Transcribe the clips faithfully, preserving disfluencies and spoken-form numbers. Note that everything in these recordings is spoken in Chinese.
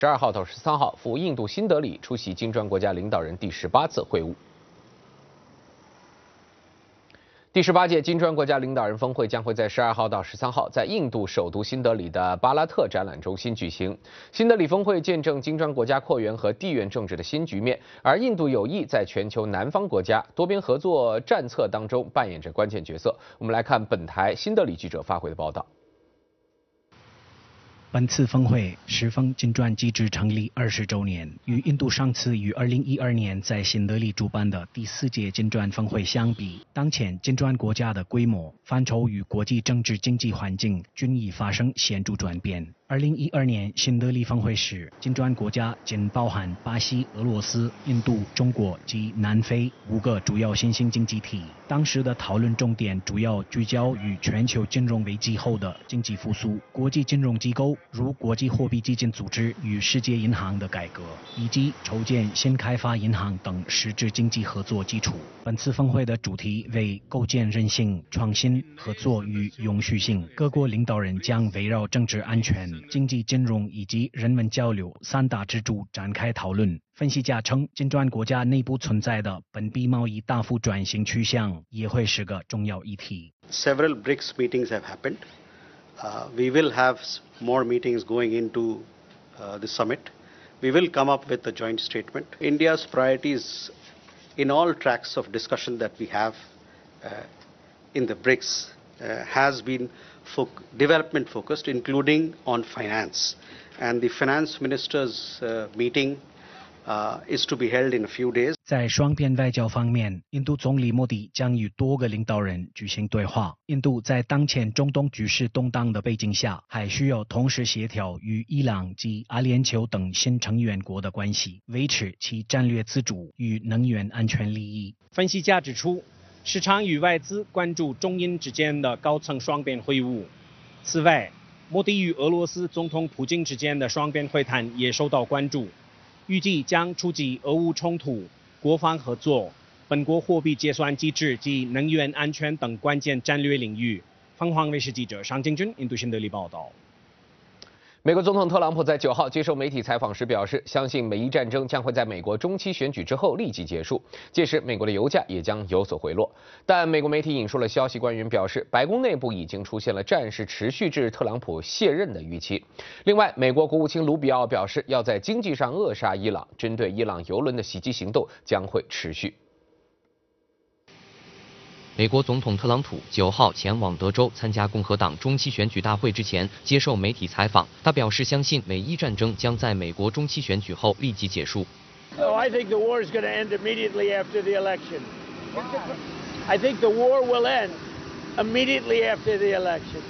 十二号到十三号赴印度新德里出席金砖国家领导人第十八次会晤。第十八届金砖国家领导人峰会将会在十二号到十三号在印度首都新德里的巴拉特展览中心举行。新德里峰会见证金砖国家扩员和地缘政治的新局面，而印度有意在全球南方国家多边合作战策当中扮演着关键角色。我们来看本台新德里记者发回的报道。 本次峰会适逢金砖机制成立二十周年，与印度上次于二零一二年在新德里主办的第四届金砖峰会相比，当前金砖国家的规模、范畴与国际政治经济环境均已发生显著转变。二零一二年新德里峰会时，金砖国家仅包含巴西、俄罗斯、印度、中国及南非五个主要新兴经济体。当时的讨论重点主要聚焦于全球金融危机后的经济复苏、国际金融机构如国际货币基金组织与世界银行的改革，以及筹建新开发银行等实质经济合作基础。本次峰会的主题为构建韧性、创新、合作与永续性。各国领导人将围绕政治安全、经济金融以及人文交流三大支柱展开讨论。分析家称，金砖国家内部存在的本币贸易大幅转型趋向也会是个重要议题。 Several B R I C S meetings have happened. Uh, we will have more meetings going into uh, the summit. We will come up with a joint statement. India's priorities in all tracks of discussion that we have uh, in the B R I C S uh, has been fo development focused, including on finance. And the finance ministers uh, meeting uh, is to be held in a few days. 在双边外交方面，印度总理莫迪将与多个领导人举行对话。印度在当前中东局势动荡的背景下，还需要同时协调与伊朗及阿联酋等新成员国的关系，维持其战略自主与能源安全利益。分析家指出，市场与外资关注中印之间的高层双边会晤。此外，莫迪与俄罗斯总统普京之间的双边会谈也受到关注，预计将触及俄乌冲突、国防合作、本国货币结算机制及能源安全等关键战略领域。凤凰卫视记者尚敬军印度新德里报道。 美国总统特朗普在九号接受媒体采访时表示，相信美伊战争将会在美国中期选举之后立即结束，届时美国的油价也将有所回落。但美国媒体引述了消息官员表示，白宫内部已经出现了战事持续至特朗普卸任的预期。另外，美国国务卿卢比奥表示，要在经济上扼杀伊朗，针对伊朗油轮的袭击行动将会持续。 美国总统特朗普九号前往德州参加共和党中期选举大会之前，接受媒体采访，他表示相信美伊战争将在美国中期选举后立即结束。 Oh, I think the war is going to end immediately after the election. I think the war will end immediately after the election.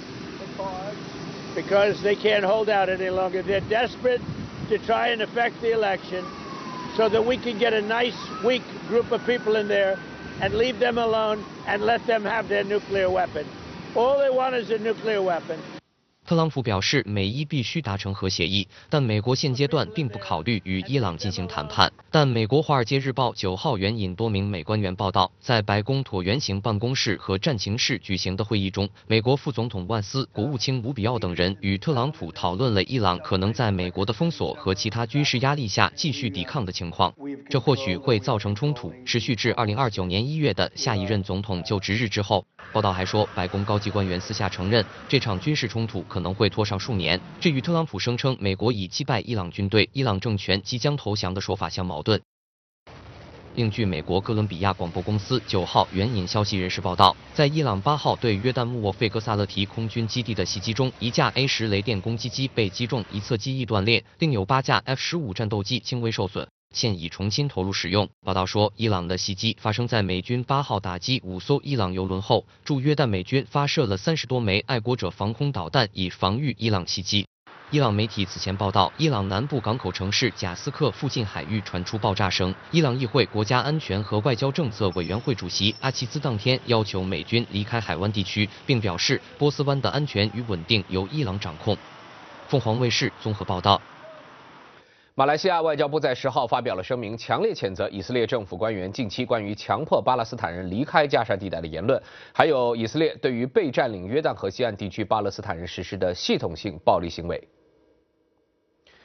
Because they can't hold out any longer. They're desperate to try and affect the election so that we can get a nice, weak group of people in there and leave them alone and let them have their nuclear weapon. All they want is a nuclear weapon. 特朗普表示，美伊必须达成核协议，但美国现阶段并不考虑与伊朗进行谈判。但美国《华尔街日报》九号援引多名美官员报道，在白宫椭圆形办公室和战情室举行的会议中，美国副总统万斯、国务卿卢比奥等人与特朗普讨论了伊朗可能在美国的封锁和其他军事压力下继续抵抗的情况。这或许会造成冲突，持续至二零二九年一月的下一任总统就职日之后。报道还说，白宫高级官员私下承认，这场军事冲突可能会拖上数年，这与特朗普声称美国已击败伊朗军队、伊朗政权即将投降的说法相矛盾。另据美国哥伦比亚广播公司九号援引消息人士报道，在伊朗八号对约旦穆沃费格萨勒提空军基地的袭击中，一架 A 十雷电攻击机被击中，一侧机翼断裂，另有八架 F 十五战斗机轻微受损，现已重新投入使用。报道说，伊朗的袭击发生在美军八号打击五艘伊朗油轮后，驻约旦美军发射了三十多枚爱国者防空导弹，以防御伊朗袭击。伊朗媒体此前报道，伊朗南部港口城市贾斯克附近海域传出爆炸声。伊朗议会国家安全和外交政策委员会主席阿齐兹当天要求美军离开海湾地区，并表示波斯湾的安全与稳定由伊朗掌控。凤凰卫视综合报道。 马来西亚外交部在十号发表了声明，强烈谴责以色列政府官员近期关于强迫巴勒斯坦人离开加沙地带的言论，还有以色列对于被占领约旦河西岸地区巴勒斯坦人实施的系统性暴力行为。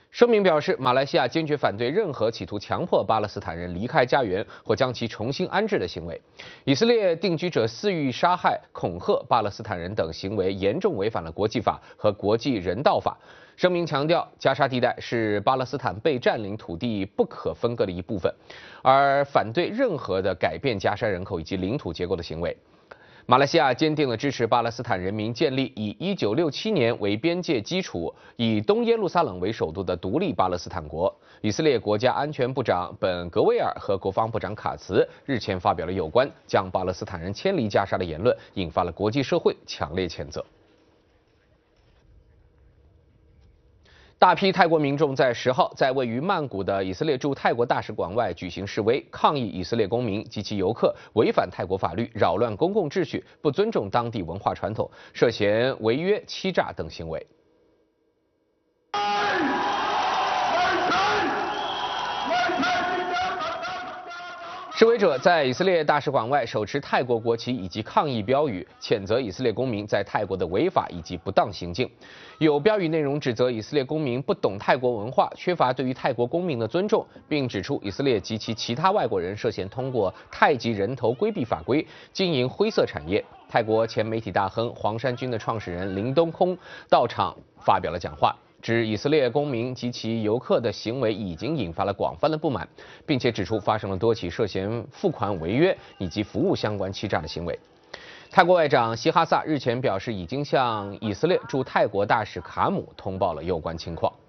声明表示，马来西亚坚决反对任何企图强迫巴勒斯坦人离开家园或将其重新安置的行为。以色列定居者肆意杀害、恐吓巴勒斯坦人等行为严重违反了国际法和国际人道法。声明强调，加沙地带是巴勒斯坦被占领土地不可分割的一部分，而反对任何的改变加沙人口以及领土结构的行为。马来西亚坚定地支持巴勒斯坦人民建立以一九六七年为边界基础、以东耶路撒冷为首都的独立巴勒斯坦国。以色列国家安全部长本·格维尔和国防部长卡茨日前发表了有关将巴勒斯坦人迁离加沙的言论，引发了国际社会强烈谴责。大批泰国民众在十号在位于曼谷的以色列驻泰国大使馆外举行示威，抗议以色列公民及其游客违反泰国法律、扰乱公共秩序、不尊重当地文化传统，涉嫌违约、欺诈等行为。示威者在以色列大使馆外手持泰国国旗以及抗议标语，谴责以色列公民在泰国的违法以及不当行径。有标语内容指责以色列公民不懂泰国文化，缺乏对于泰国公民的尊重，并指出以色列及其其他外国人涉嫌通过泰籍人头规避法规，经营灰色产业。泰国前媒体大亨黄山军的创始人林东空到场发表了讲话，指以色列公民及其游客的行为已经引发了广泛的不满，并且指出发生了多起涉嫌付款违约以及服务相关欺诈的行为。泰国外长希哈萨日前表示，已经向以色列驻泰国大使卡姆通报了有关情况。